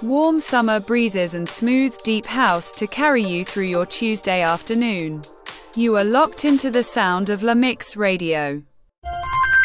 Warm summer breezes and smooth, deep house to carry you through your Tuesday afternoon. You are locked into the sound of La Mix Radio.